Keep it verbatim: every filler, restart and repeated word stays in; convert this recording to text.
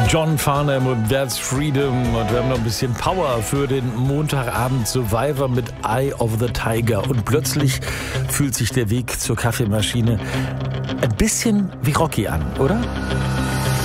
John Farnham und That's Freedom. Und wir haben noch ein bisschen Power für den Montagabend. Survivor mit Eye of the Tiger. Und plötzlich fühlt sich der Weg zur Kaffeemaschine ein bisschen wie Rocky an, oder?